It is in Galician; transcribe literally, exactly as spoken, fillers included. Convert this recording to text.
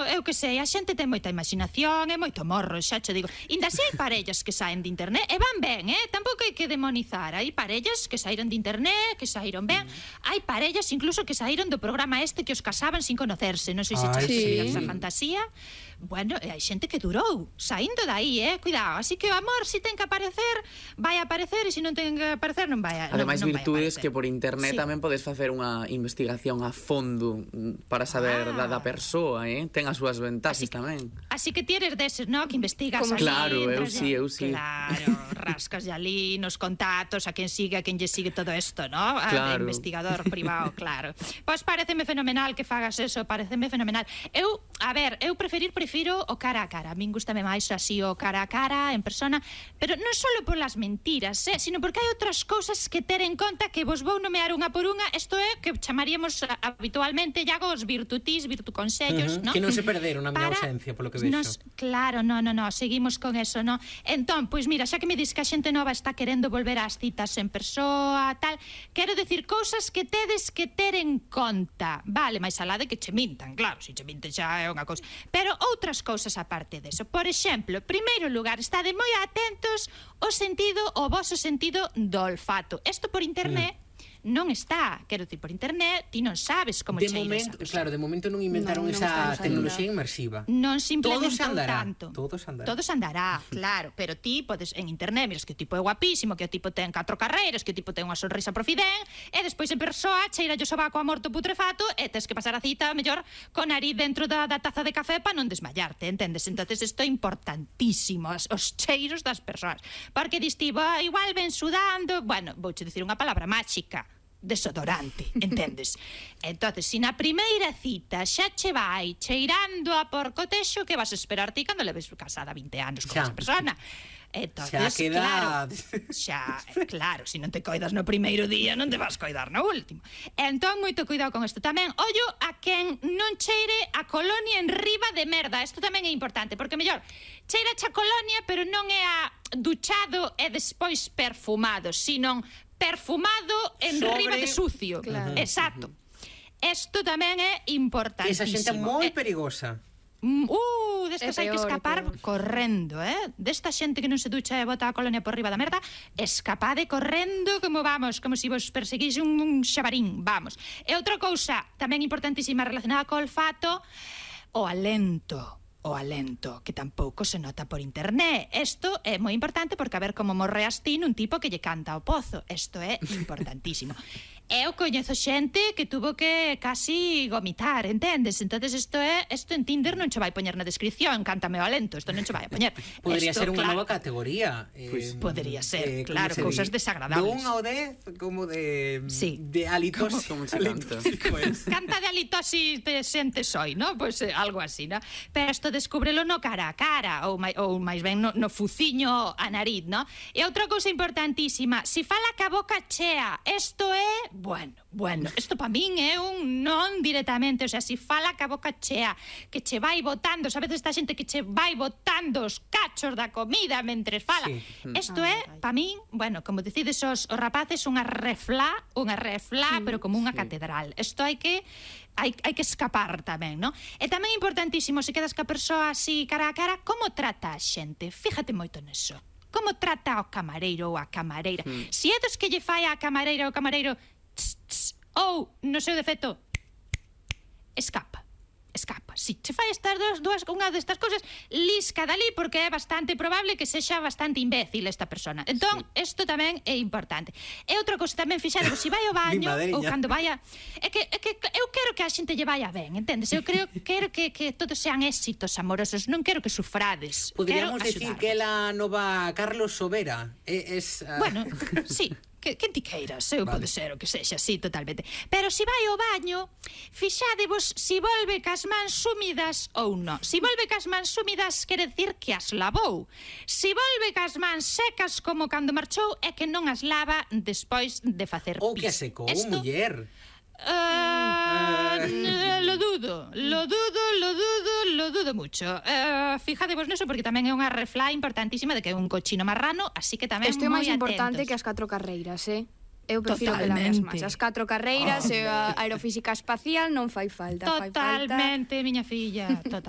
eu que sei, a xente ten moita imaginación e moito morro, xa che digo. Inda se hai parellas que saen de internet e van ben, eh? Tampouco hai que demonizar. Hai parellas que saíron de internet, que saíron ben. Mm. Hai parellas incluso que saíron do programa este que os casaban sin conocerse. Non sei se che sí. esa fantasía. Bueno, hai xente que durou saindo dai, eh? Cuidado. Así que o amor, se si ten que aparecer, vai aparecer, e se non ten que aparecer, non vai a Ademais, non, non virtudes que por internet sí. tamén podes facer unha investigación a fondo para saber ah. da, da persoa, eh? Ten as súas ventaxas así, tamén. Así que ti eres deses, no? Que investigas ali. Claro, eu sí, eu sí. Claro, rascas ali nos contactos, a quen sigue, a quen lle sigue todo isto, no? Claro. A investigador privado, claro. Pois pareceme fenomenal que fagas eso, pareceme fenomenal. Eu, a ver, eu preferir, prefiro o cara a cara. A min gustame máis así o cara a cara, en persona, pero non só polas mentiras, eh? Sino porque hai outras cousas que ter en conta que vos vou nomear unha por unha. Isto é que chamaríamos habitualmente ya os virtutis, virtuconsellos, uh-huh. ¿no? Que non se perderon na miña ausencia, polo que vexo. Nos, claro, no, no, no, seguimos con eso, no? Entón, pois mira, xa que me dis que a xente nova está querendo volver ás citas en persoa, tal, quero decir cousas que tedes que ter en conta. Vale, máis alá de que che mintan, claro, se che minten xa é unha cousa. Pero outras cousas aparte deso. Por exemplo, primeiro lugar, estade moi atentos ao sentido, o voso sentido do olfato. Isto por internet mm. non está, quero dicir, por internet ti non sabes como cheiras. Momento, claro, de momento non inventaron no, non esa tecnoloxía inmersiva. Non se implementou todo se andará, tanto. Todo se andará. Todo se andará, claro, pero ti podes en internet, miras que o tipo é guapísimo, que o tipo ten catro carreiras, que o tipo ten unha sonrisa profidén, e despois en persoa cheira o sobaco a morto putrefato e tes que pasar a cita mellor con nariz dentro da, da taza de café para non desmayarte, entendes? Entonces isto é importantísimo, os, os cheiros das persoas, porque dis ti, igual ven sudando, bueno, vouche dicir unha palabra máxica, desodorante, entendes? Entonces, se na primeira cita xa che vai cheirando a porcotexo, que vas a esperar ti cando leves casada vinte anos con esa persona? Entonces, xa queda... claro, xa, claro, se non te coidas no primeiro día, non te vas coidar no último. Entón, moito cuidado con isto tamén. Ollo a quen non cheire a colonia en riba de merda. Isto tamén é importante, porque mellor cheira a colonia, pero non é a duchado e despois perfumado, sino perfumado en sobre... riba de sucio. Claro. Exacto. Isto tamén é importantísimo. Esa xente é moi perigosa. Uh, destas hai que escapar correndo, eh? Desta xente que non se ducha e bota a colonia por riba da merda, escapade correndo como vamos, como se si vos perseguís un, un xabarín, vamos. E outra cousa tamén importantísima relacionada co olfato, o alento. O alento, que tampouco se nota por internet. Isto é moi importante porque a ver como morreas ti nun tipo que lle canta ao pozo. Isto é importantísimo. Eu coñezo xente que tuvo que casi vomitar, entendes? Entonces isto é, isto en Tinder non che vai poñer na descripción, cántame o alento, isto non che vai a poñer. Podría esto, ser unha claro, nova categoría. Pues, eh, podría ser, eh, claro, cousas desagradables. De un ao dez, como de sí. de halitosis. Como se canta. Canta de halitosis de xente soy, ¿no? Pues eh, algo así, ¿no? Pero isto descúbrelo no cara a cara, ou, mai, ou máis ben no, no fuciño a nariz, ¿no? E outra cousa importantísima, se fala ca boca chea, isto é, bueno, Bueno, isto pa min é un non directamente, o sea, se fala ca boca chea, que che vai botando, sabes esta xente que che vai botando os cachos da comida mentres fala. Isto sí. é, pa min, bueno, como decides os, os rapaces, unha reflá, unha reflá, sí, pero como unha sí. catedral. Isto hai que hai, hai que escapar tamén, non? E tamén importantísimo, se quedas ca persoa así cara a cara, como trata a xente? Fíjate moito neso. Como trata o camareiro ou a camareira? Mm. Se é dos que lle fai a camareira ou o camareiro tss, tss, ou, no seu defecto, escapa, escapa. Si che fai estas dos, dúas, unha destas cousas, lisca dali, porque é bastante probable que sexa bastante imbécil esta persona. Entón, isto sí. tamén é importante. E outra cousa tamén, fixadevos, se vai ao baño ou cando vai a... É que, é que eu quero que a xente lle vaya ben, entendes? Eu creo, quero que, que todos sean éxitos amorosos, non quero que sufrades. Poderíamos decir que ela nova Carlos Sobera. Es, uh... Bueno, sí. Que, que ti queiras, eu vale. Pode ser o que sexa, sí, totalmente. Pero se vai ao baño, fixadevos se volve cas mans húmidas ou non. Se volve cas mans húmidas, quere dicir que as lavou. Se volve cas mans secas como cando marchou, é que non as lava despois de facer pis. Ou que a secou, Esto... muller. Uh, uh, lo dudo, lo dudo, lo dudo, lo dudo mucho. Uh, fijadevos neso porque tamén é unha reflá importantísima de que é un cochino marrano, así que tamén Isto é máis importante atentos. Que as catro carreiras, eh? Eu prefiro que la mesmas. As catro carreiras oh. e a aerofísica espacial non fai falta. Totalmente, fai falta... miña filla, total.